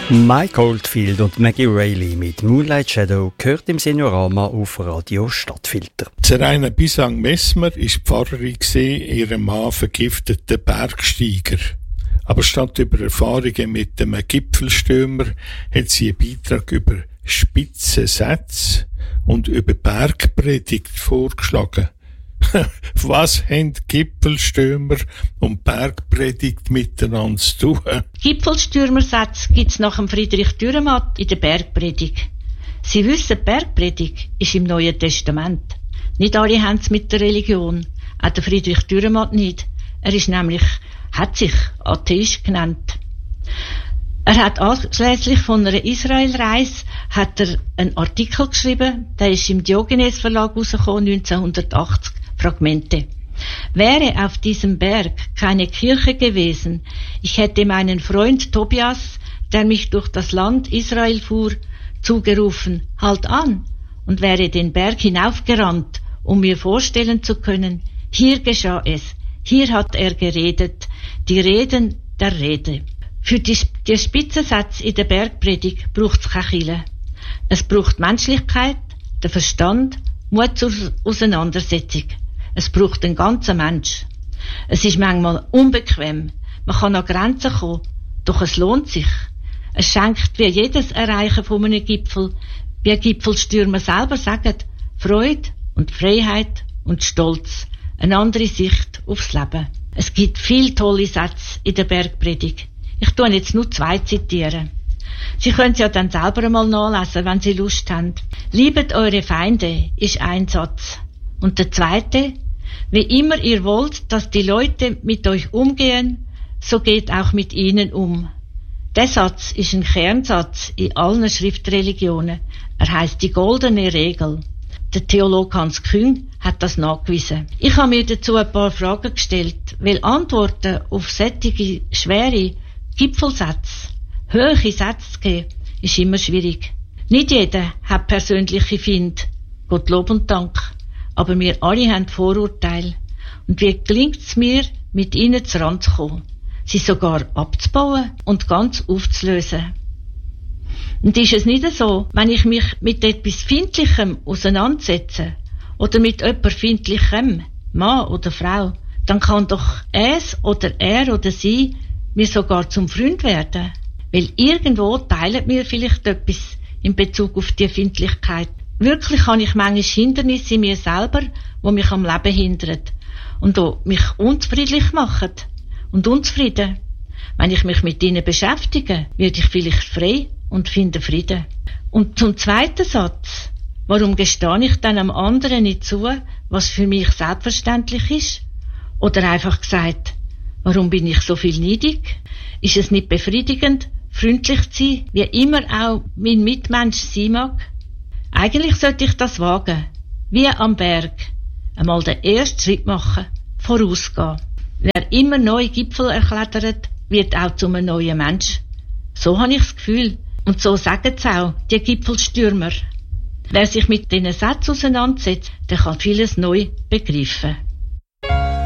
Mike Oldfield und Maggie Reilly mit Moonlight Shadow gehört im Seniorama auf Radio Stadtfilter. Zeraina Bisang-Messmer war Pfarrerin in ihrem Mann vergifteten Bergsteiger. Aber statt über Erfahrungen mit dem Gipfelstürmer hat sie einen Beitrag über spitze Sätze und über Bergpredigt vorgeschlagen. Was haben Gipfelstürmer und Bergpredigt miteinander zu tun? Gipfelstürmersätze gibt's nach dem Friedrich Dürrenmatt in der Bergpredigt. Sie wissen, die Bergpredigt ist im Neuen Testament. Nicht alle haben es mit der Religion. Auch der Friedrich Dürrenmatt nicht. Er ist nämlich, hat sich Atheist genannt. Er hat anschliesslich von einer Israelreise einen Artikel geschrieben, der ist im Diogenes Verlag rausgekommen, 1980, Fragmente. Wäre auf diesem Berg keine Kirche gewesen, ich hätte meinen Freund Tobias, der mich durch das Land Israel fuhr, zugerufen, halt an, und wäre den Berg hinaufgerannt, um mir vorstellen zu können, hier geschah es, hier hat er geredet, die Reden der Rede. Für die Spitzensätze in der Bergpredigt braucht es keine Kirche. Es braucht Menschlichkeit, den Verstand, Mut zur Auseinandersetzung. Es braucht den ganzen Mensch. Es ist manchmal unbequem, man kann an Grenzen kommen, doch es lohnt sich. Es schenkt wie jedes Erreichen von einem Gipfel, wie Gipfelstürmer selber sagen, Freude und Freiheit und Stolz, eine andere Sicht aufs Leben. Es gibt viele tolle Sätze in der Bergpredigt. Ich tue jetzt nur 2 zitieren. Sie können es ja dann selber mal nachlesen, wenn Sie Lust haben. Liebet eure Feinde ist ein Satz. Und der zweite, wie immer ihr wollt, dass die Leute mit euch umgehen, so geht auch mit ihnen um. Der Satz ist ein Kernsatz in allen Schriftreligionen. Er heißt die goldene Regel. Der Theologe Hans Küng hat das nachgewiesen. Ich habe mir dazu ein paar Fragen gestellt, weil Antworten auf solche schwere Gipfelsätze, hohe Sätze zu geben, ist immer schwierig. Nicht jeder hat persönliche Finde, Gottlob und Dank, aber wir alle haben Vorurteile. Und wie gelingt es mir, mit ihnen zu Rand zu kommen, sie sogar abzubauen und ganz aufzulösen? Und ist es nicht so, wenn ich mich mit etwas Findlichem auseinandersetze oder mit jemand Findlichem, Mann oder Frau, dann kann doch es oder er oder sie mir sogar zum Freund werden. Weil irgendwo teilen wir vielleicht etwas in Bezug auf die Findlichkeit. Wirklich habe ich manchmal Hindernisse in mir selber, die mich am Leben hindern und die mich unzufriedlich machen und unzufrieden. Wenn ich mich mit ihnen beschäftige, werde ich vielleicht frei und finde Frieden. Und zum zweiten Satz, warum gestehe ich dann am anderen nicht zu, was für mich selbstverständlich ist? Oder einfach gesagt, warum bin ich so viel neidig? Ist es nicht befriedigend, freundlich zu sein, wie immer auch mein Mitmensch sein mag? Eigentlich sollte ich das wagen, wie am Berg, einmal den ersten Schritt machen, vorausgehen. Wer immer neue Gipfel erklettert, wird auch zu einem neuen Mensch. So habe ich das Gefühl. Und so sagen es auch die Gipfelstürmer. Wer sich mit diesen Sätzen auseinandersetzt, der kann vieles neu begreifen.